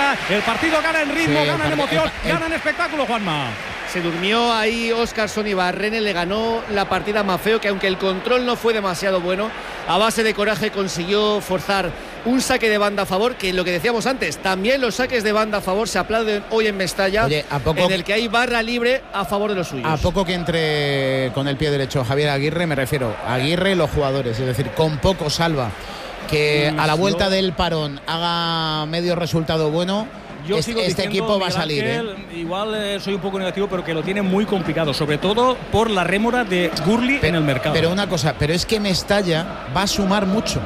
Mestalla. El partido gana en ritmo, gana en emoción, gana en espectáculo, Juanma. Se durmió ahí Óscarson Ibarrene, le ganó la partida a Mafeo, que aunque el control no fue demasiado bueno, a base de coraje consiguió forzar un saque de banda a favor, que lo que decíamos antes, también los saques de banda a favor se aplauden hoy en Mestalla. Oye, en el que hay barra libre a favor de los suyos. A poco que entre con el pie derecho Javier Aguirre, me refiero a Aguirre y los jugadores, es decir, con poco salva que a la vuelta del parón haga medio resultado bueno. Este equipo va a salir. Igual soy un poco negativo, pero que lo tiene muy complicado, sobre todo por la rémora de Gurli en el mercado. Pero una cosa, pero es que Mestalla va a sumar mucho.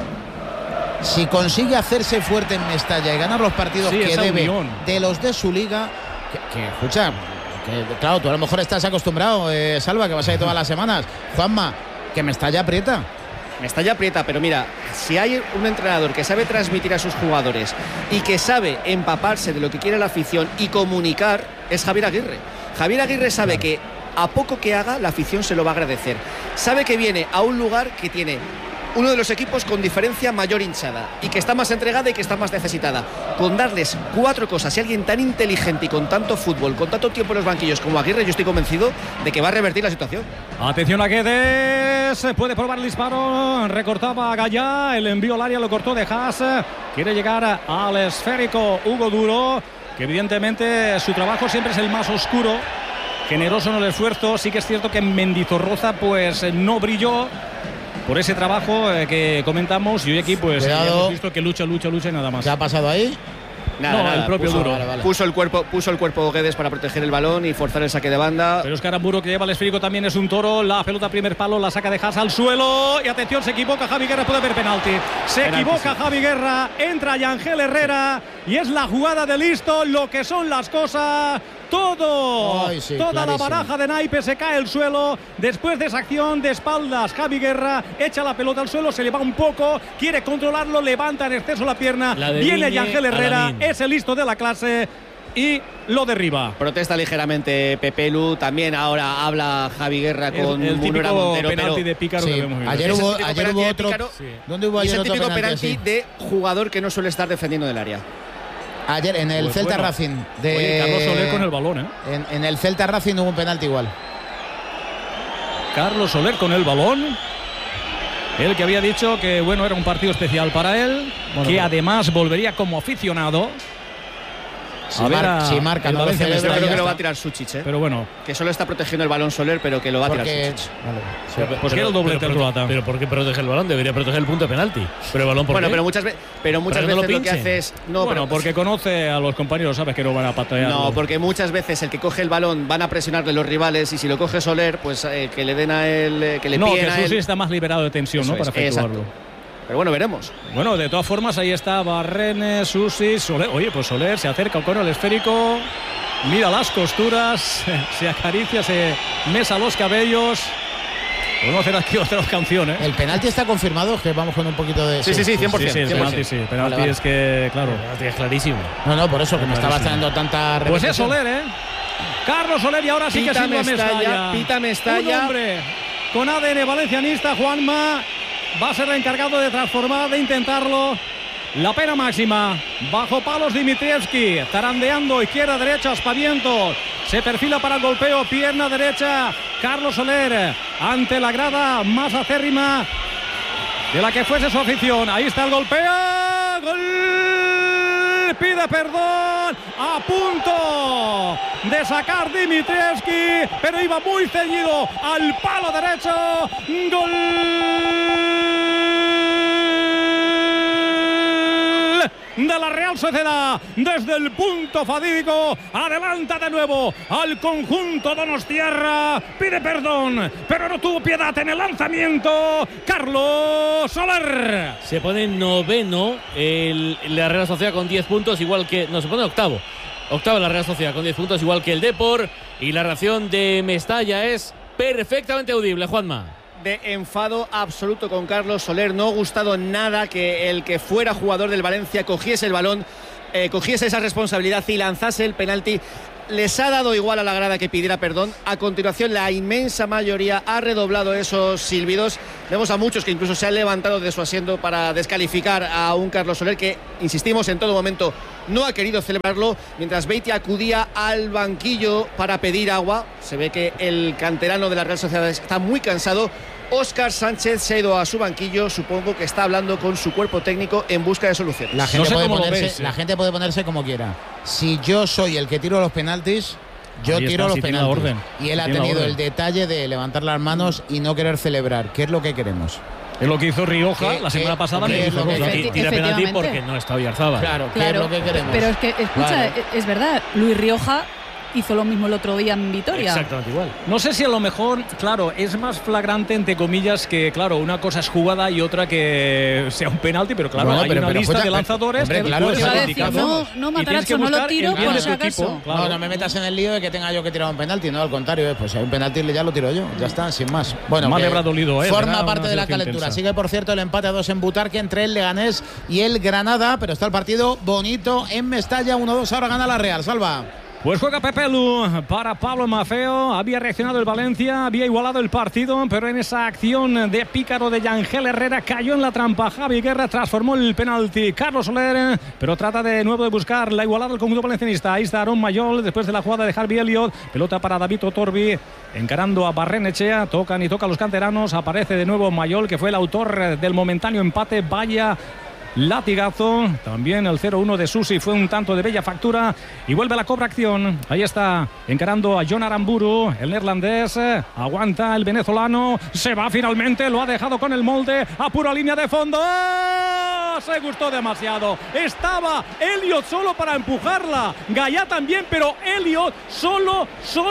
Si consigue hacerse fuerte en Mestalla y ganar los partidos que debe de los de su liga, escucha, claro, tú a lo mejor estás acostumbrado, Salva, que vas a ir todas las semanas. Juanma, que Mestalla aprieta. Mestalla aprieta, pero mira, si hay un entrenador que sabe transmitir a sus jugadores y que sabe empaparse de lo que quiere la afición y comunicar, es Javier Aguirre. Javier Aguirre sabe que a poco que haga, la afición se lo va a agradecer. Sabe que viene a un lugar que tiene uno de los equipos con diferencia mayor hinchada y que está más entregada y que está más necesitada. Con darles 4 cosas y alguien tan inteligente y con tanto fútbol, con tanto tiempo en los banquillos como Aguirre, yo estoy convencido de que va a revertir la situación. Atención a Guedes, puede probar el disparo, recortaba a Gallá, el envío al área lo cortó de Haas, quiere llegar al esférico Hugo Duro, que evidentemente su trabajo siempre es el más oscuro, generoso en el esfuerzo. Sí que es cierto que en Mendizorroza pues no brilló por ese trabajo que comentamos, y hoy aquí pues hemos visto que lucha y nada más. ¿Qué ha pasado ahí? Nada, el propio Duro. Vale. Puso el cuerpo Guedes para proteger el balón y forzar el saque de banda. Pero es que Aramburu, que lleva el esférico, también es un toro. La pelota primer palo, la saca de Haas al suelo. Y atención, se equivoca Javi Guerra, puede haber penalti. Equivoca Javi Guerra, entra Yangel Herrera y es la jugada de listo, lo que son las cosas. Toda la baraja de naipes se cae al suelo. Después de esa acción de espaldas, Javi Guerra echa la pelota al suelo, se le va un poco, quiere controlarlo, levanta en exceso la pierna. Viene Yangel Herrera, es el listo de la clase y lo derriba. Protesta ligeramente Pepe Lu. También ahora habla Javi Guerra con el Munera Montero. Penalti de Pícaro que vemos. Ayer hubo otro. ¿Dónde hubo ayer otro típico penalti así? de jugador que no suele estar defendiendo del área. Ayer en el Celta Racing de Oye, Carlos Soler con el balón, en el Celta Racing hubo un penalti igual. Carlos Soler con el balón. Él que había dicho que bueno, era un partido especial para él, que además volvería como aficionado. Si marca, no yo creo que lo va a tirar Suchich, Pero bueno, que solo está protegiendo el balón Soler, pero que lo va a tirar Suchich. Pues quiere el doblete del croata. Pero ¿por qué protege el balón? Debería proteger el punto de penalti. Pero el balón, ¿por qué? Pero muchas veces lo que hace es porque conoce a los compañeros, sabes que no van a patear. No, porque muchas veces el que coge el balón van a presionarle los rivales, y si lo coge Soler, pues que le den a él, que le piden a él. Susi está más liberado de tensión, ¿no? Para efectuarlo. Exacto. Pero bueno, veremos. Bueno, de todas formas, ahí está Barrene, Susi, Soler. Oye, pues Soler se acerca con el esférico, mira las costuras, se acaricia, se mesa los cabellos. Podemos hacer aquí otra canción, ¿eh? El penalti está confirmado, que vamos con un poquito de... Sí, 100%. Sí, el penalti sí. Penalti vale. Es que, claro. El penalti es clarísimo. No, por eso, que me estaba dando tanta... Pues es Soler, ¿eh? Carlos Soler, y ahora sí que silba Mestalla. Pita Mestalla. Un hombre con ADN valencianista, Juanma, va a ser el encargado de transformar, de intentarlo. La pena máxima, bajo palos Dimitrievski, zarandeando izquierda, derecha, aspavientos. Se perfila para el golpeo, pierna derecha, Carlos Soler, ante la grada más acérrima de la que fuese su afición. Ahí está el golpeo, gol, pide perdón, a punto de sacar Dimitrievski, pero iba muy ceñido al palo derecho, gol de la Real Sociedad desde el punto fatídico. Adelanta de nuevo al conjunto donostiarra, pide perdón, pero no tuvo piedad en el lanzamiento. Carlos Soler se pone noveno la Real Sociedad con 10 puntos, igual que... No, se pone octavo la Real Sociedad con 10 puntos, igual que el Depor. Y la reacción de Mestalla es perfectamente audible, Juanma. De enfado absoluto con Carlos Soler. No ha gustado nada que el que fuera jugador del Valencia cogiese el balón, cogiese esa responsabilidad y lanzase el penalti. Les ha dado igual a la grada que pidiera perdón. A continuación, la inmensa mayoría ha redoblado esos silbidos. Vemos a muchos que incluso se han levantado de su asiento para descalificar a un Carlos Soler que, insistimos, en todo momento no ha querido celebrarlo, mientras Beitia acudía al banquillo para pedir agua. Se ve que el canterano de la Real Sociedad está muy cansado. Óscar Sánchez se ha ido a su banquillo, supongo que está hablando con su cuerpo técnico en busca de soluciones. La gente, la gente puede ponerse como quiera. Si yo soy el que tiro los penaltis, yo tiro los penaltis. Y él ha tenido el detalle de levantar las manos y no querer celebrar. ¿Qué es lo que queremos? Es lo que hizo Rioja la semana pasada. Tira penalti porque no está Oyarzábal. Claro, ¿qué es lo que queremos? Pero es que, escucha, es verdad, Luis Rioja hizo lo mismo el otro día en Vitoria. Exactamente igual. No sé si a lo mejor, claro, es más flagrante, entre comillas, que, claro, una cosa es jugada y otra que sea un penalti, pero claro, hay una lista de lanzadores que claro, va a decir, no, Matarazzo, no lo tiro por si acaso. Claro. No me metas en el lío de que tenga yo que tirar un penalti, no, al contrario, pues si hay un penalti ya lo tiro yo, ya está, sin más. Bueno, más le habrá dolido, forma parte de la calentura. Sigue, por cierto, el empate a 2 en Butarque entre el Leganés y el Granada, pero está el partido bonito en Mestalla, 1-2, ahora gana la Real. Salva. Pues juega Pepe Lu para Pablo Maffeo. Había reaccionado el Valencia, había igualado el partido, pero en esa acción de pícaro de Yangel Herrera cayó en la trampa. Javi Guerra transformó el penalti. Carlos Soler, pero trata de nuevo de buscar la igualada del conjunto valencianista. Ahí está Aaron Mayol después de la jugada de Harvey Elliott. Pelota para David Otorbi, encarando a Barrenechea. Tocan y tocan los canteranos. Aparece de nuevo Mayol, que fue el autor del momentáneo empate. Vaya latigazo, también el 0-1 de Susi fue un tanto de bella factura y vuelve a la cobra acción. Ahí está encarando a John Aramburu, el neerlandés, aguanta el venezolano, se va finalmente, lo ha dejado con el molde a pura línea de fondo. ¡Oh! Se gustó demasiado, estaba Elliott solo para empujarla, Gallá también, pero Elliott solo.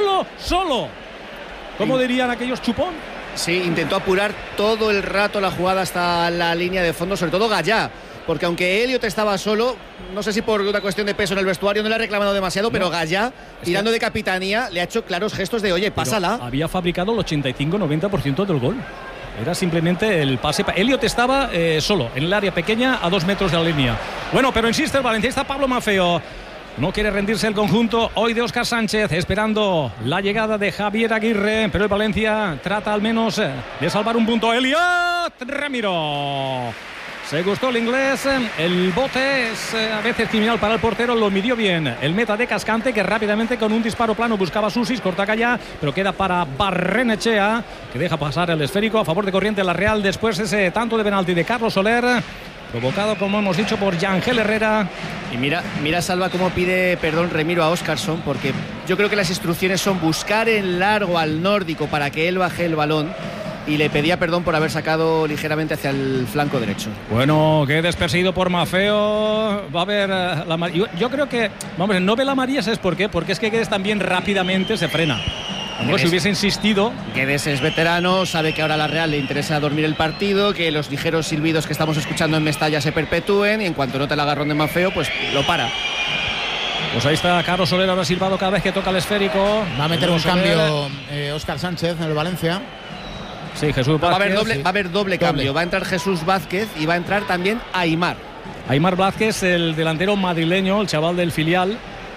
¿Cómo dirían aquellos, chupón? Sí, intentó apurar todo el rato la jugada hasta la línea de fondo, sobre todo Gallá, porque aunque Elliott estaba solo, no sé si por una cuestión de peso en el vestuario no le ha reclamado demasiado, pero Gallá, tirando de capitanía, le ha hecho claros gestos de oye, pásala. Pero había fabricado el 85-90% del gol. Era simplemente el pase. Elliott estaba solo, en el área pequeña, a 2 metros de la línea. Bueno, pero insiste el valencianista Pablo Maffeo. No quiere rendirse el conjunto hoy de Óscar Sánchez, esperando la llegada de Javier Aguirre, pero el Valencia trata al menos de salvar un punto. Elliott Ramiro. Se gustó el inglés, el bote es a veces criminal para el portero, lo midió bien el meta de Cascante, que rápidamente con un disparo plano buscaba Susis, corta Gallá, pero queda para Barrenechea, que deja pasar el esférico a favor de corriente la Real, después ese tanto de penalti de Carlos Soler, provocado, como hemos dicho, por Yangel Herrera. Y mira Salva cómo pide perdón Remiro a Óscarson, porque yo creo que las instrucciones son buscar en largo al nórdico para que él baje el balón, y le pedía perdón por haber sacado ligeramente hacia el flanco derecho. Bueno, que desperseguido por Maffeo. Va a haber la yo creo que, vamos, no ve la María, ¿sabes por qué? Porque es que Guedes también rápidamente se frena. Si hubiese insistido. Guedes es veterano, sabe que ahora a la Real le interesa dormir el partido, que los ligeros silbidos que estamos escuchando en Mestalla se perpetúen, y en cuanto note el agarrón de Maffeo, pues lo para. Pues ahí está Carlos Soler, ahora silbado cada vez que toca el esférico. Va a meter un cambio Óscar Sánchez en el Valencia. Sí, Jesús Vázquez. Va a haber doble cambio. Va a entrar Jesús Vázquez y va a entrar también Aimar. Aimar Vázquez, el delantero madrileño, el chaval del filial.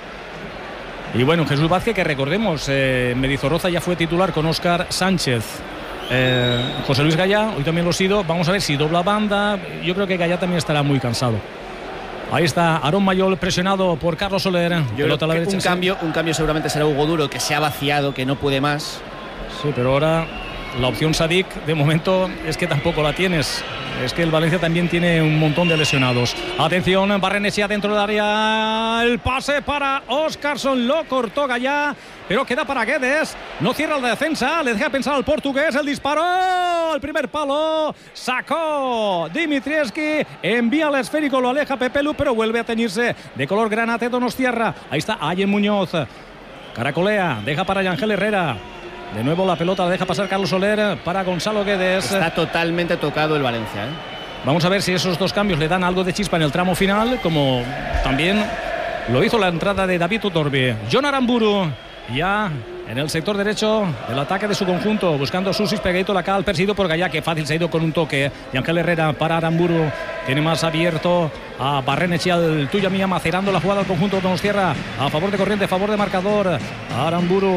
Y bueno, Jesús Vázquez, que recordemos, Mendizorroza ya fue titular con Óscar Sánchez. José Luis Gallá, hoy también lo ha sido. Vamos a ver si dobla banda. Yo creo que Gallá también estará muy cansado. Ahí está Aaron Mayol presionado por Carlos Soler. Yo creo que un cambio seguramente será Hugo Duro, que se ha vaciado, que no puede más. Sí, pero ahora la opción Sadik de momento es que tampoco la tienes. Es que el Valencia también tiene un montón de lesionados. Atención, Barrenechea dentro del área. El pase para Óscarson, lo cortó Gallá, pero queda para Guedes. No cierra la defensa, le deja pensar al portugués. El disparo, el primer palo, sacó Dimitrievski, envía el esférico, lo aleja Pepe Lu, pero vuelve a teñirse de color granate Donostiarra. Ahí está Ayen Muñoz, caracolea, deja para Yangel Herrera. De nuevo la pelota la deja pasar Carlos Soler para Gonzalo Guedes. Está totalmente tocado el Valencia, ¿eh? Vamos a ver si esos dos cambios le dan algo de chispa en el tramo final, como también lo hizo la entrada de David Otorbi. John Aramburu ya en el sector derecho del ataque de su conjunto, buscando Susis, pegadito la cal, perseguido por Gallá, que fácil se ha ido con un toque. Y Ángel Herrera para Aramburu, tiene más abierto a Barrenechea, el tuya mía, macerando la jugada del conjunto de Donostiarra a favor de corriente, a favor de marcador. Aramburu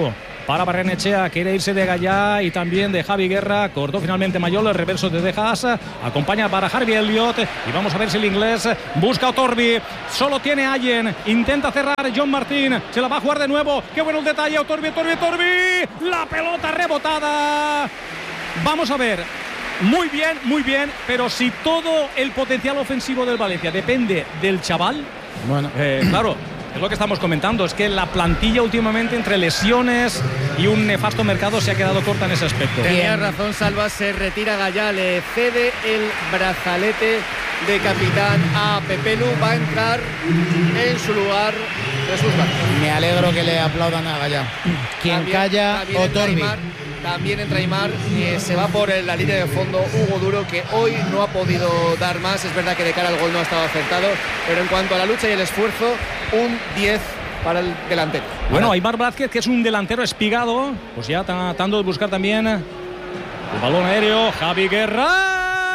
para Barrenechea, quiere irse de Gallá y también de Javi Guerra. Cortó finalmente Mayol, el reverso de Dejas, acompaña para Harvey Elliott y vamos a ver si el inglés busca a Otorbi. Solo tiene Allen, intenta cerrar John Martín, se la va a jugar de nuevo. Qué bueno el detalle, Otorbi, la pelota rebotada. Vamos a ver. Muy bien, pero si todo el potencial ofensivo del Valencia depende del chaval, bueno, claro, es lo que estamos comentando, es que la plantilla últimamente entre lesiones y un nefasto mercado se ha quedado corta en ese aspecto. Tenía razón Salva, se retira Gallá, le cede el brazalete de capitán a Pepelu, va a entrar en su lugar Jesús Vázquez. Me alegro que le aplaudan a Gallá. Quien calla, Otorbi. También entra Aimar, se va por la línea de fondo Hugo Duro, que hoy no ha podido dar más. Es verdad que de cara al gol no ha estado acertado, pero en cuanto a la lucha y el esfuerzo, un 10 para el delantero. Bueno, Aimar Vázquez, que es un delantero espigado, pues ya tratando de buscar también el balón aéreo. Javi Guerra,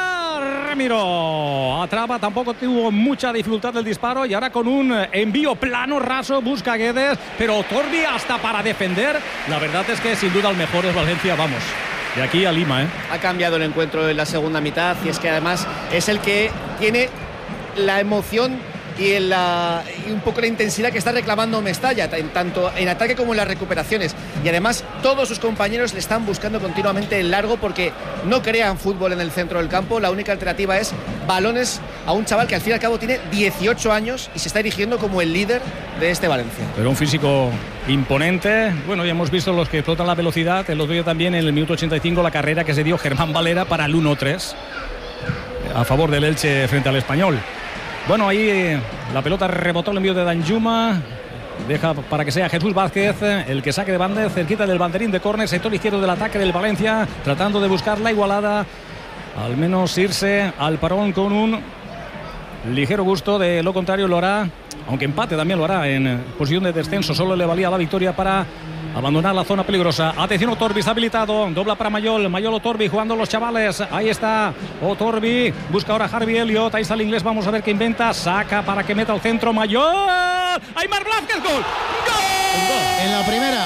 Ramiro atrapa, tampoco tuvo mucha dificultad del disparo y ahora con un envío plano, raso, busca a Guedes, pero Otorbi hasta para defender. La verdad es que sin duda el mejor es Valencia, vamos, de aquí a Lima. Ha cambiado el encuentro en la segunda mitad y es que además es el que tiene la emoción y un poco la intensidad que está reclamando Mestalla, tanto en ataque como en las recuperaciones, y además todos sus compañeros le están buscando continuamente el largo porque no crean fútbol en el centro del campo. La única alternativa es balones a un chaval que al fin y al cabo tiene 18 años y se está erigiendo como el líder de este Valencia. Pero un físico imponente. Bueno, ya hemos visto los que explotan la velocidad. El otro día también en el minuto 85 la carrera que se dio Germán Valera para el 1-3 a favor del Elche frente al Español. Bueno, ahí la pelota rebotó, el envío de Danjuma. Deja para que sea Jesús Vázquez el que saque de banda, cerquita del banderín de córner, sector izquierdo del ataque del Valencia, tratando de buscar la igualada, al menos irse al parón con un ligero gusto. De lo contrario lo hará, aunque empate también lo hará en posición de descenso. Solo le valía la victoria para abandonar la zona peligrosa. Atención, Otorbi está habilitado, dobla para Mayol, Otorbi jugando los chavales, ahí está Otorbi, busca ahora Harvey Elliott, ahí está el inglés, vamos a ver qué inventa, saca para que meta al centro Mayol, Aimar Vázquez, gol, ¡gol! En la primera.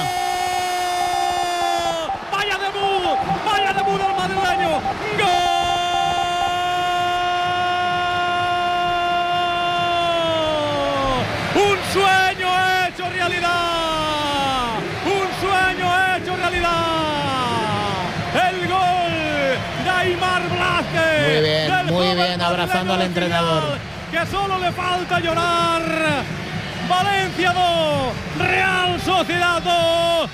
Vaya debut del madrileño, gol, un sueño hecho realidad. El gol de Aimar Vázquez. Muy bien, abrazando al entrenador. Que solo le falta llorar. Valencia 2, Real Sociedad 2,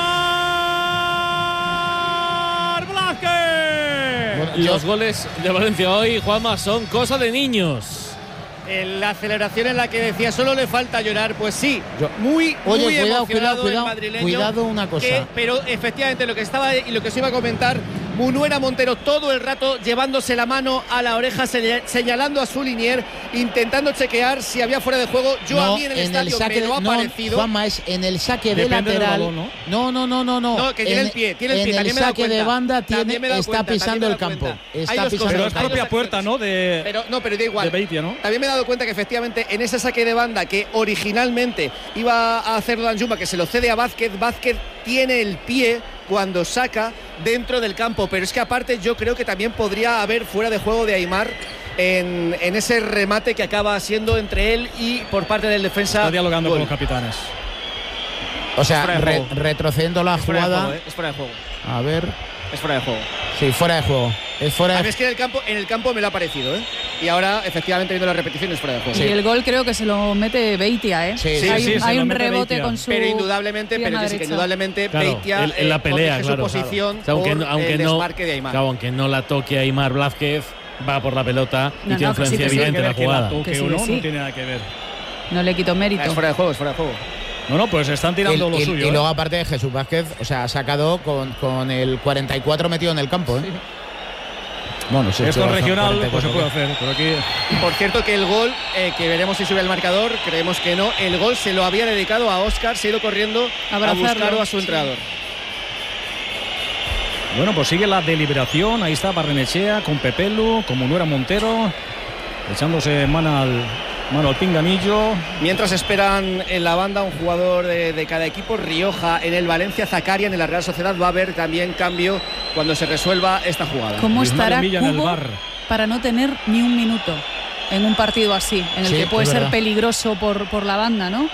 Aimar Vázquez. Bueno, los goles de Valencia hoy, Juanma, son cosa de niños. La aceleración en la que decía solo le falta llorar, pues sí, muy emocionado el madrileño. Cuidado una cosa. Pero efectivamente lo que estaba y lo que se iba a comentar, Munuera Montero todo el rato llevándose la mano a la oreja, señalando a su linier, intentando chequear si había fuera de juego. A mí en el estadio me lo ha parecido. Juanma, es en el saque de lateral. Balón, ¿no? No, que tiene el pie. En el saque de banda está pisando el campo. Pero es propia puerta, ¿no? Pero da igual. De Beitia, ¿no? También me he dado cuenta que efectivamente en ese saque de banda que originalmente iba a hacer Danjuma, que se lo cede a Vázquez tiene el pie cuando saca dentro del campo, pero es que aparte yo creo que también podría haber fuera de juego de Aimar en ese remate que acaba siendo entre él y por parte del defensa. Está dialogando con los capitanes. O sea, retrocediendo la jugada. Es fuera de juego. A ver. Es fuera de juego. Sí, fuera de juego. A mí es que en el campo me lo ha parecido, ¿eh? Y ahora, efectivamente, viendo la repetición, es fuera de juego. Y el gol creo que se lo mete Beitia, ¿eh? Hay un rebote con su. Pero indudablemente, Beitia en la pelea, su posición, aunque el desmarque de Aimar. Claro, aunque no la toque Aimar Vázquez, va por la pelota y tiene influencia evidente en la jugada. No tiene nada que ver. No le quito mérito. Es fuera de juego. No, pues están tirando lo suyo. Y luego, aparte de Jesús Vázquez, o sea, ha sacado con el 44 metido en el campo, ¿eh? Sí. Bueno, sí, esto regional pues se puede hacer, pero aquí. Por cierto, que el gol, que veremos si sube el marcador, creemos que no, el gol se lo había dedicado a Óscar, se ha ido corriendo a buscarlo a su entrenador. Bueno, pues sigue la deliberación, ahí está Barrenechea con Pepelu, con Munuera Montero, echándose mano Bueno, el pinganillo. Mientras esperan en la banda un jugador de cada equipo, Rioja en el Valencia, Zakaria en la Real Sociedad. Va a haber también cambio cuando se resuelva esta jugada. ¿Cómo estará Cubo para no tener ni un minuto en un partido así, en el que puede ser peligroso por la banda, ¿no?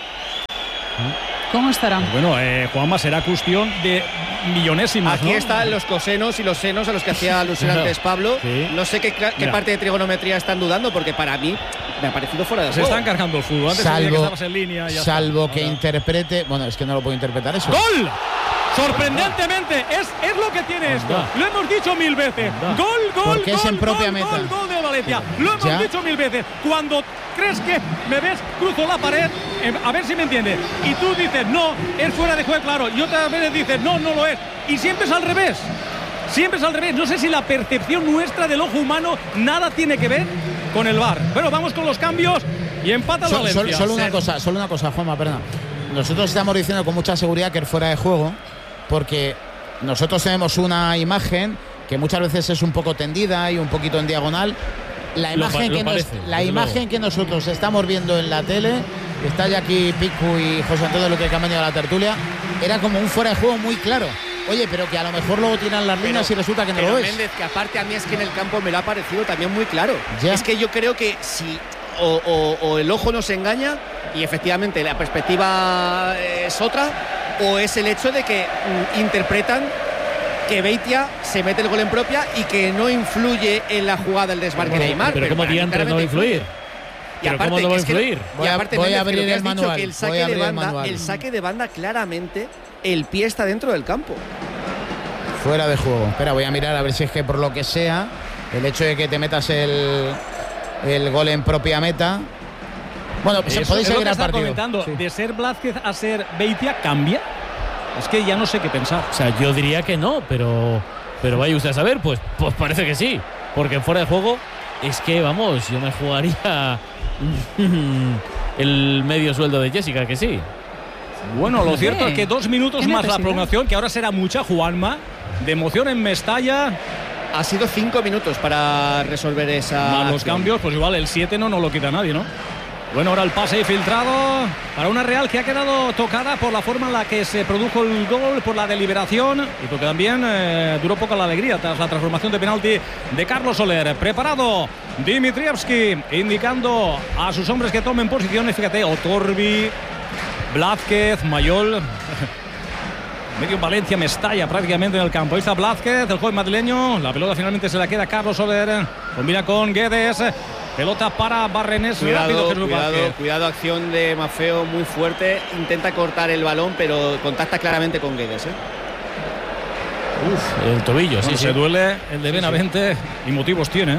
¿Cómo estará? Bueno, Juanma, será cuestión de millonésimas. Aquí están los cosenos y los senos a los que hacía alusión antes Pablo. No sé qué parte de trigonometría están dudando, porque para mí me ha parecido fuera de juego. Se están cargando el fútbol. Antes que estabas en línea. Salvo que interprete. Bueno, es que no lo puedo interpretar eso. ¡Gol! Sorprendentemente, es lo que tiene esto. Lo hemos dicho 1000 veces. Gol, porque es en propia meta. Gol de Valencia. Lo hemos dicho 1000 veces. Cuando crees que me ves, cruzo la pared, a ver si me entiendes. Y tú dices, no, es fuera de juego, claro. Y otras veces dices, no, no lo es. Y siempre es al revés. Siempre es al revés. No sé si la percepción nuestra del ojo humano nada tiene que ver con el VAR. Bueno, vamos con los cambios y empata el Valencia. Solo una cosa, Juanma, perdón. Nosotros estamos diciendo con mucha seguridad que es fuera de juego, porque nosotros tenemos una imagen que muchas veces es un poco tendida y un poquito en diagonal. La imagen que nosotros estamos viendo en la tele, está ya aquí Picu y José Antonio Luque, que han venido a la tertulia, era como un fuera de juego muy claro. Oye, pero que a lo mejor luego tiran las líneas y resulta que no lo es. Méndez, que aparte a mí es que en el campo me lo ha parecido también muy claro. Es que yo creo que si o el ojo nos engaña y efectivamente la perspectiva es otra, o es el hecho de que interpretan que Beitia se mete el gol en propia y que no influye en la jugada el desmarque de Aimar. Pero ¿cómo diantre no va a influir? Y aparte, ¿cómo no va a influir? Voy a abrir el manual. Que el saque de banda claramente el pie está dentro del campo. Fuera de juego. Espera, voy a mirar a ver si es que por lo que sea el hecho de que te metas el gol en propia meta. Bueno, pues podéis seguir al partido. Comentando, sí. De ser Blázquez a ser Beitia, ¿cambia? Es que ya no sé qué pensar. O sea, yo diría que no, pero vaya usted a saber, pues parece que sí. Porque fuera de juego es que, vamos, yo me jugaría el medio sueldo de Jessica, que sí. Bueno, lo cierto es que 2 minutos más la prolongación, que ahora será mucha, Juanma, de emoción en Mestalla. Ha sido 5 minutos para resolver esa. Más los cambios, pues igual el 7 no lo quita nadie, ¿no? Bueno, ahora el pase filtrado para una Real que ha quedado tocada por la forma en la que se produjo el gol, por la deliberación y porque también duró poco la alegría tras la transformación de penalti de Carlos Soler. Preparado Dimitrievski, indicando a sus hombres que tomen posiciones. Fíjate, Otorbi, Blázquez, Mayol. Medio Valencia, Mestalla prácticamente en el campo. Ahí está Blázquez, el joven madrileño. La pelota finalmente se la queda Carlos Soler. Combina con Guedes. Pelota para Barrenés. Cuidado, acción de Maffeo muy fuerte. Intenta cortar el balón, pero contacta claramente con Guedes. El tobillo, bueno, se duele el de Benavente y motivos tiene.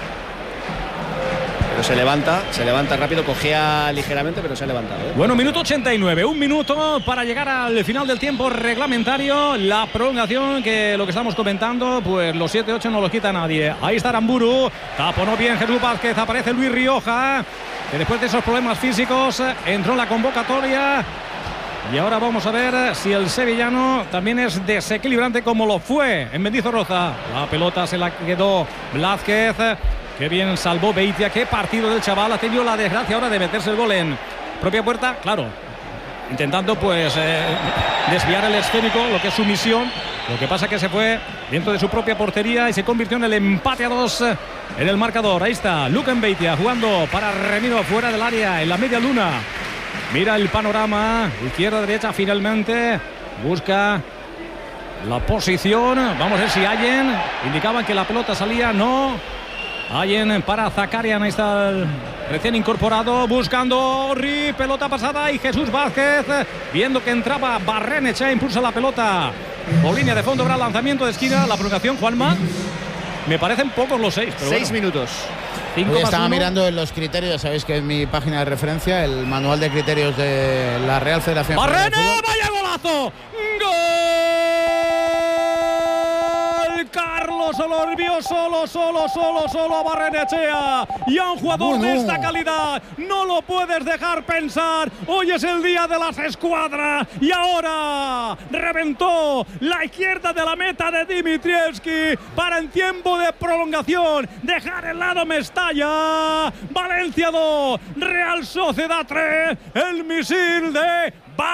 Pero se levanta rápido, cogea ligeramente, pero se ha levantado. Bueno, minuto 89, 1 minuto para llegar al final del tiempo reglamentario. La prolongación, que lo que estamos comentando, pues los 7-8 no los quita nadie. Ahí está Aramburu, taponó bien Jesús Vázquez, aparece Luis Rioja, que después de esos problemas físicos entró en la convocatoria. Y ahora vamos a ver si el sevillano también es desequilibrante como lo fue en Mendizorroza. La pelota se la quedó Blázquez. Qué bien salvó Beitia, qué partido del chaval. Ha tenido la desgracia ahora de meterse el gol en propia puerta, claro, intentando pues desviar el esférico, lo que es su misión. Lo que pasa que se fue dentro de su propia portería y se convirtió en el empate a 2 en el marcador. Ahí está Luquen Beitia jugando para Remiro fuera del área, en la media luna. Mira el panorama, izquierda-derecha finalmente, busca la posición. Vamos a ver si Allen, indicaban que la pelota salía, no. Allen para Zakarian, ahí está el recién incorporado, buscando Orri, pelota pasada y Jesús Vázquez, viendo que entraba Barrenechea, impulsa la pelota por línea de fondo, habrá lanzamiento de esquina, la prolongación, Juanma, me parecen pocos los 6. 6 minutos. Estaba mirando en los criterios, sabéis que es mi página de referencia, el manual de criterios de la Real Federación. ¡Barrene! ¡Vaya golazo! ¡Gol! Carlos Soler vio solo a Barrenechea. Y a un jugador de esta calidad no lo puedes dejar pensar. Hoy es el día de las escuadras. Y ahora reventó la izquierda de la meta de Dimitrievski para en tiempo de prolongación dejar el lado Mestalla. Valencia 2, Real Sociedad 3. El misil de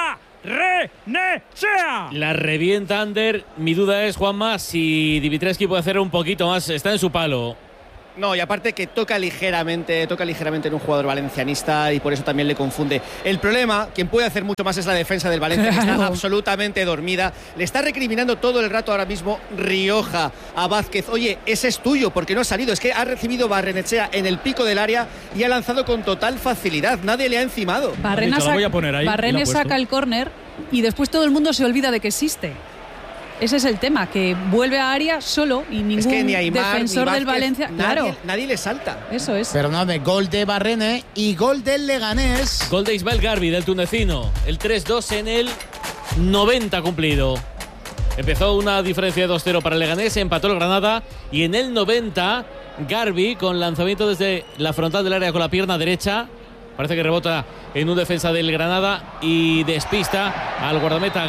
Barrenechea. La revienta Ander. Mi duda es, Juanma, si Dimitrievski puede hacer un poquito más. Está en su palo. No, y aparte que toca ligeramente en un jugador valencianista y por eso también le confunde. El problema, quien puede hacer mucho más es la defensa del Valencia, que está absolutamente dormida. Le está recriminando todo el rato ahora mismo Rioja a Vázquez. Oye, ese es tuyo, porque no ha salido. Es que ha recibido Barrenechea en el pico del área y ha lanzado con total facilidad. Nadie le ha encimado. Barrene saca el córner y después todo el mundo se olvida de que existe. Ese es el tema, que vuelve a área solo y ningún ni Aimar, defensor ni Vázquez, del Valencia. Nadie le salta. Eso es. Perdóname, gol de Barrene y gol del Leganés. Gol de Ismael Garbi, del tunecino. El 3-2 en el 90 cumplido. Empezó una diferencia de 2-0 para el Leganés, empató el Granada y en el 90 Garbi con lanzamiento desde la frontal del área con la pierna derecha. Parece que rebota en un defensa del Granada y despista al guardameta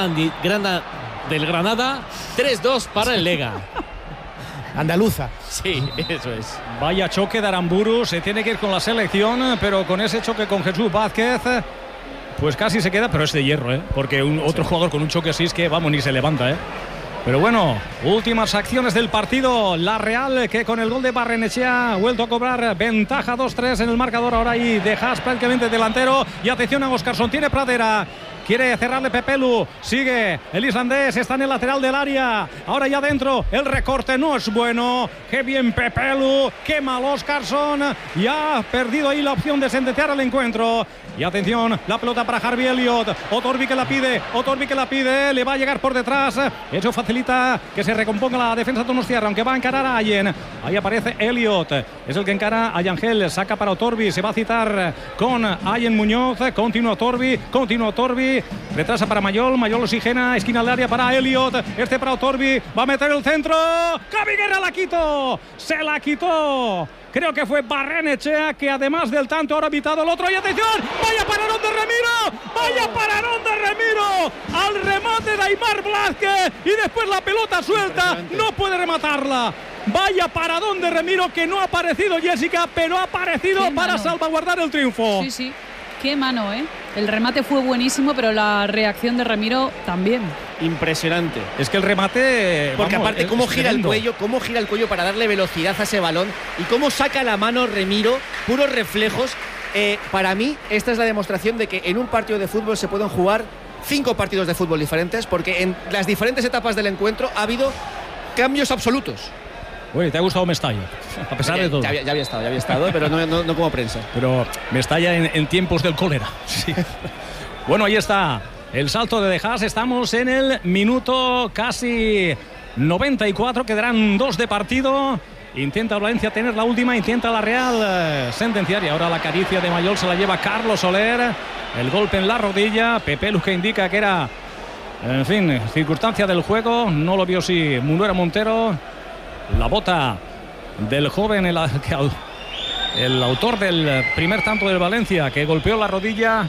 del Granada. 3-2 para el Lega. Andaluza. Sí, eso es. Vaya choque de Aramburu, se tiene que ir con la selección, pero con ese choque con Jesús Vázquez, pues casi se queda, pero es de hierro, porque otro jugador con un choque así es que, vamos, ni se levanta, Pero bueno, últimas acciones del partido. La Real, que con el gol de Barrenechea ha vuelto a cobrar ventaja 2-3 en el marcador. Ahora ahí De Haas prácticamente delantero. Y atención a Óscarson, tiene Pradera. Quiere cerrarle Pepelu, sigue el islandés, está en el lateral del área, ahora ya dentro, el recorte no es bueno, qué bien Pepelu, qué mal Óscarson, y ha perdido ahí la opción de sentenciar el encuentro. Y atención, la pelota para Harvey Elliott, Otorbi que la pide, le va a llegar por detrás, eso facilita que se recomponga la defensa Donostiarra, aunque va a encarar a Allen, ahí aparece Elliott, es el que encara a Yangel, saca para Otorbi, se va a citar con Allen Muñoz, continúa Otorbi, retrasa para Mayol oxigena, esquina del área para Elliott, para Otorbi, va a meter el centro, Javi Guerra se la quitó. Creo que fue Barrenechea, que además del tanto ahora ha evitado el otro. Y atención, vaya pararón de Remiro, al remate de Aimar Blázquez y después la pelota suelta, no puede rematarla. Vaya paradón de Remiro, que no ha aparecido Jessica, pero ha aparecido para salvaguardar el triunfo. Sí, qué mano, El remate fue buenísimo, pero la reacción de Remiro también. Impresionante. Es que el remate... Porque aparte, cómo gira el cuello para darle velocidad a ese balón y cómo saca la mano Remiro, puros reflejos. Para mí, esta es la demostración de que en un partido de fútbol se pueden jugar 5 partidos de fútbol diferentes, porque en las diferentes etapas del encuentro ha habido cambios absolutos. Oye, ¿te ha gustado Mestalla? A pesar de todo. Ya había estado, pero no como prensa. Pero Mestalla en tiempos del cólera. Sí. Bueno, ahí está el salto de De Haas. Estamos en el minuto casi 94. Quedarán 2 de partido. Intenta Valencia tener la última, intenta la Real sentenciar. Y ahora la caricia de Mayol se la lleva Carlos Soler. El golpe en la rodilla. Pepelu, que indica que era, en fin, circunstancia del juego. No lo vio si Munuera Montero. La bota del joven, el autor del primer tanto del Valencia, que golpeó la rodilla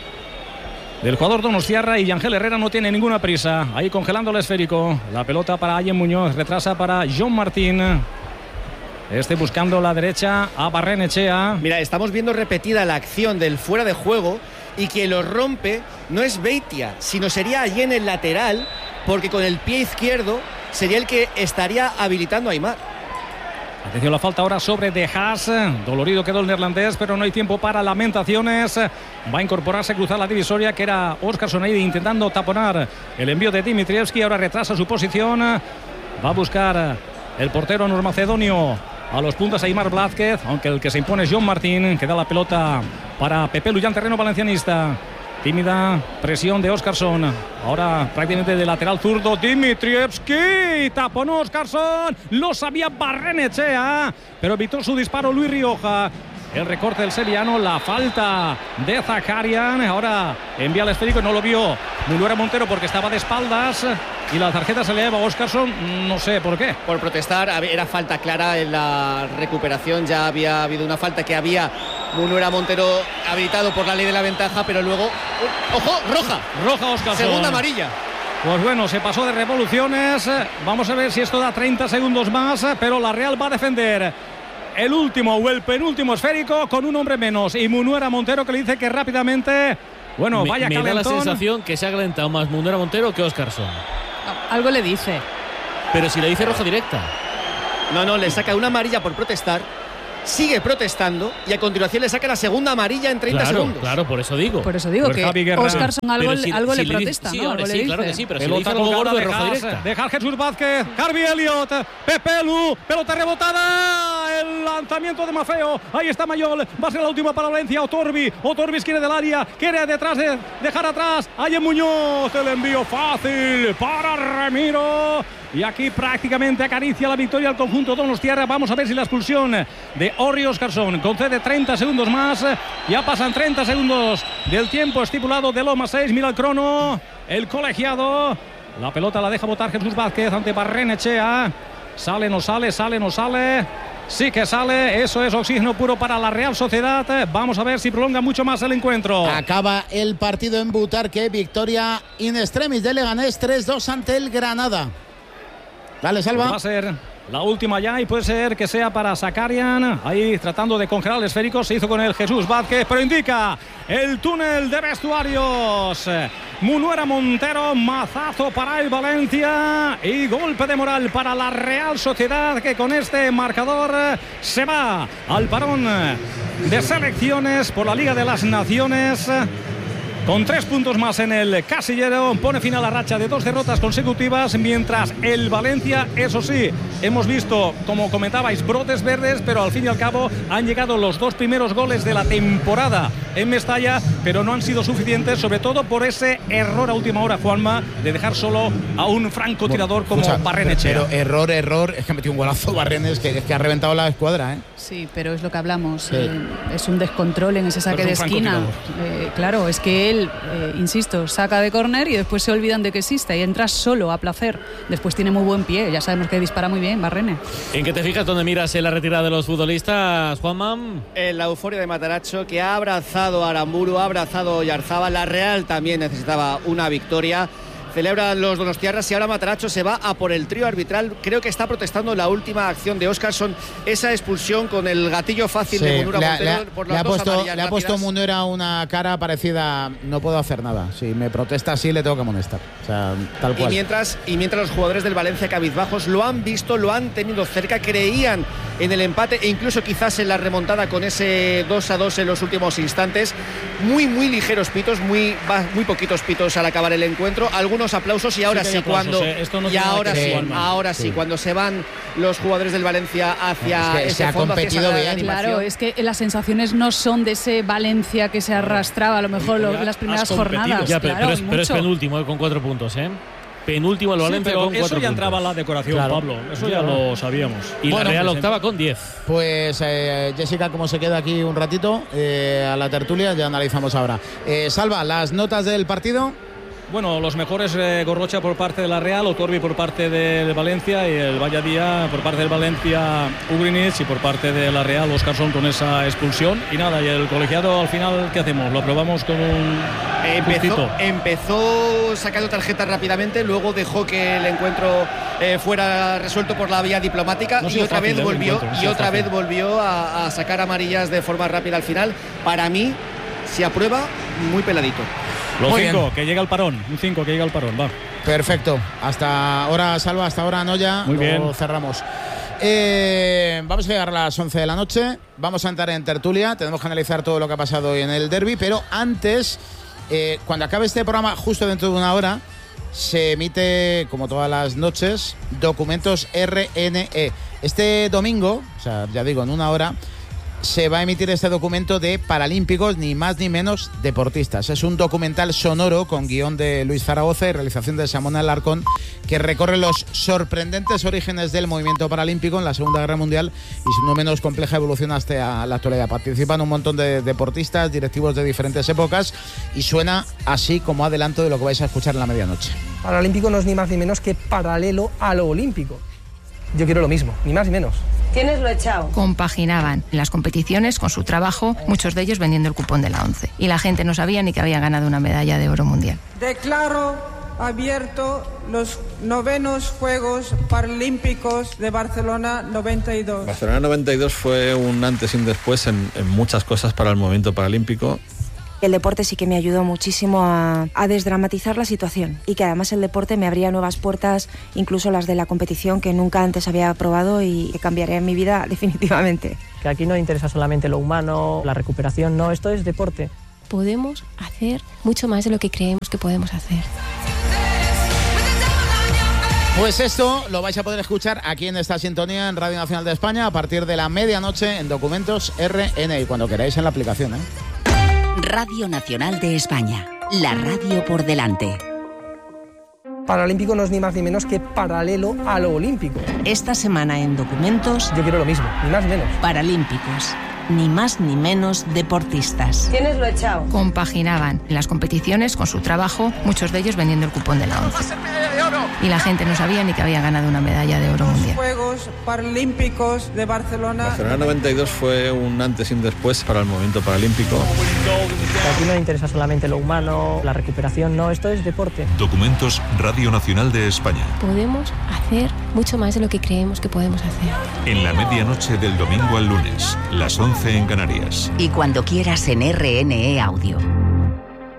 del jugador donostiarra, y Ángel Herrera no tiene ninguna prisa. Ahí congelando el esférico. La pelota para Allen Muñoz, retrasa para John Martín. Buscando la derecha a Barrenechea. Mira, estamos viendo repetida la acción del fuera de juego, y quien lo rompe no es Beitia, sino sería Allen el lateral, porque con el pie izquierdo sería el que estaría habilitando a Aimar. Atención, la falta ahora sobre De Haas. Dolorido quedó el neerlandés, pero no hay tiempo para lamentaciones. Va a incorporarse, cruzar la divisoria, que era Óscarson ahí intentando taponar el envío de Dimitrievski. Ahora retrasa su posición. Va a buscar el portero normacedonio a los puntas a Aimar Blázquez, aunque el que se impone es John Martín, que da la pelota para Pepelu ya en terreno valencianista. Tímida presión de Óscarson. Ahora prácticamente de lateral zurdo Dimitrievski. Taponó Óscarson. Lo sabía Barrenechea, pero evitó su disparo Luis Rioja. el recorte del sevillano, la falta de Zakarian. Ahora envía el esférico, no lo vio Munuera Montero porque estaba de espaldas. Y la tarjeta se le lleva a Óscarsson, no sé por qué. Por protestar, era falta clara en la recuperación. Ya había habido una falta que había Munuera Montero habilitado por la ley de la ventaja, pero luego... ¡Ojo! ¡Roja! Roja Óscarsson. Segunda amarilla. Pues bueno, se pasó de revoluciones. Vamos a ver si esto da 30 segundos más, pero la Real va a defender el último o el penúltimo esférico con un hombre menos. Y Munuera Montero que le dice que rápidamente... Bueno, vaya calentón. Me da la sensación que se ha calentado más Munuera Montero que Óscarsson. Algo le dice. Pero si le dice roja directa. No, le saca una amarilla por protestar, sigue protestando y a continuación le saca la segunda amarilla en 30 segundos. Claro, por eso digo. Por eso digo pues que Óscarsson algo le protesta, sí, ¿no? Algo sí, le dice. claro que sí, pero pelota si le dice algo gordo de roja directa. Dejar Jesús Vázquez, Harvey Elliott, Pepe Lu, pelota rebotada, el lanzamiento de Mafeo, ahí está Mayol, va a ser la última para Valencia. Otorbi quiere del área, quiere detrás de dejar atrás, ahí en Muñoz, el envío fácil para Remiro. Y aquí prácticamente acaricia la victoria al conjunto donostiarra. Vamos a ver si la expulsión de Orri Óscarsson concede 30 segundos más. Ya pasan 30 segundos del tiempo estipulado de Loma 6. Mira el crono. El colegiado. La pelota la deja botar Jesús Vázquez ante Barrenechea. Sale, no sale, sale, no sale. Sí que sale. Eso es oxígeno puro para la Real Sociedad. Vamos a ver si prolonga mucho más el encuentro. Acaba el partido en Butarque. Victoria in extremis de Leganés 3-2 ante el Granada. Dale, Salva. Va a ser la última ya y puede ser que sea para Zakarian. Ahí tratando de congelar el esférico. Se hizo con el Jesús Vázquez, pero indica el túnel de vestuarios. Munuera Montero, mazazo para el Valencia y golpe de moral para la Real Sociedad, que con este marcador se va al parón de selecciones por la Liga de las Naciones. Con 3 puntos más en el casillero, pone fin a la racha de 2 derrotas consecutivas, mientras el Valencia, eso sí, hemos visto, como comentabais, brotes verdes, pero al fin y al cabo han llegado los 2 primeros goles de la temporada en Mestalla, pero no han sido suficientes, sobre todo por ese error a última hora, Juanma, de dejar solo a un francotirador como Barrenechea. Pero error, es que ha metido un golazo Barrenes que ha reventado la escuadra, ¿eh? Sí, pero es lo que hablamos, sí. Es un descontrol en ese saque de esquina. Claro, es que él, insisto, saca de córner y después se olvidan de que existe y entra solo a placer. Después tiene muy buen pie, ya sabemos que dispara muy bien Barrene. ¿En qué te fijas? ¿Dónde miras en la retirada de los futbolistas, Juanma? En la euforia de Matarazzo, que ha abrazado a Aramburu, ha abrazado a Oyarzábal. La Real también necesitaba una victoria. Celebran los donostiarras y ahora Matarazzo se va a por el trío arbitral. Creo que está protestando la última acción de Óscarsson, esa expulsión con el gatillo fácil de Munuera Montero por las dos amarillas. Le ha puesto Munuera una cara parecida, no puedo hacer nada. Si me protesta así, le tengo que amonestar. O sea, tal cual. Y mientras los jugadores del Valencia cabizbajos lo han visto, lo han tenido cerca, creían en el empate e incluso quizás en la remontada con ese 2-2 en los últimos instantes. Muy ligeros pitos, muy poquitos pitos al acabar el encuentro. Algunos aplausos y ahora sí, cuando se van los jugadores del Valencia hacia ese fondo, ha competido bien. Claro, es que las sensaciones no son de ese Valencia que se arrastraba a lo mejor las primeras jornadas. Ya, pero es penúltimo con 4 puntos, ¿eh? Penúltimo el Valencia con 4 puntos. Eso ya entraba en la decoración, claro. Pablo. Eso ya lo sabíamos. Y la Real octava con 10. Pues Jessica, como se queda aquí un ratito a la tertulia, ya analizamos ahora. Salva, las notas del partido. Bueno, los mejores, Gorrocha por parte de la Real, Otorbi por parte del Valencia y el Valladía por parte del Valencia, Ugrinic, y por parte de la Real, Óscarsson con esa expulsión. Y nada, y el colegiado al final, ¿qué hacemos? Lo aprobamos con un empezó sacando tarjetas rápidamente, luego dejó que el encuentro fuera resuelto por la vía diplomática y otra vez volvió a sacar amarillas de forma rápida al final. Para mí, si aprueba, muy peladito. Los 5 que llega el parón, un 5 que llega el parón, va. Perfecto. Hasta ahora, Salva, hasta ahora Noya. Muy bien. Cerramos. Vamos a llegar a las 11 de la noche. Vamos a entrar en tertulia. Tenemos que analizar todo lo que ha pasado hoy en el derbi. Pero antes, cuando acabe este programa, justo dentro de una hora, se emite, como todas las noches, Documentos RNE. Este domingo, o sea, ya digo, en una hora, se va a emitir este documento de Paralímpicos, ni más ni menos deportistas. Es un documental sonoro con guión de Luis Zaragoza y realización de Simona Alarcón, que recorre los sorprendentes orígenes del movimiento paralímpico en la Segunda Guerra Mundial y su no menos compleja evolución hasta la actualidad. Participan un montón de deportistas, directivos de diferentes épocas, y suena así como adelanto de lo que vais a escuchar en la medianoche. Paralímpico no es ni más ni menos que paralelo a lo olímpico. Yo quiero lo mismo, ni más ni menos. ¿Quiénes lo echado? Compaginaban las competiciones con su trabajo, muchos de ellos vendiendo el cupón de la ONCE. Y la gente no sabía ni que habían ganado una medalla de oro mundial. Declaro abierto los 9º Juegos Paralímpicos de Barcelona 92. Barcelona 92 fue un antes y un después en muchas cosas para el movimiento paralímpico. El deporte sí que me ayudó muchísimo a desdramatizar la situación, y que además el deporte me abría nuevas puertas, incluso las de la competición, que nunca antes había probado y que cambiaría mi vida definitivamente. Que aquí no interesa solamente lo humano, la recuperación, no, esto es deporte. Podemos hacer mucho más de lo que creemos que podemos hacer. Pues esto lo vais a poder escuchar aquí en esta sintonía en Radio Nacional de España a partir de la medianoche en Documentos RN, y cuando queráis en la aplicación, Radio Nacional de España, la radio por delante. Paralímpico no es ni más ni menos que paralelo a lo olímpico. Esta semana en Documentos... Yo quiero lo mismo, ni más ni menos. Paralímpicos, ni más ni menos deportistas. ¿Quiénes lo echado? Compaginaban las competiciones con su trabajo, muchos de ellos vendiendo el cupón de la ONCE. Y la gente no sabía ni que habían ganado una medalla de oro mundial. Juegos Paralímpicos de Barcelona. Barcelona 92 fue un antes y un después para el movimiento paralímpico. Que aquí no interesa solamente lo humano, la recuperación, no, esto es deporte. Documentos Radio Nacional de España. Podemos hacer mucho más de lo que creemos que podemos hacer. En la medianoche del domingo al lunes, las 11 en Canarias. Y cuando quieras en RNE Audio.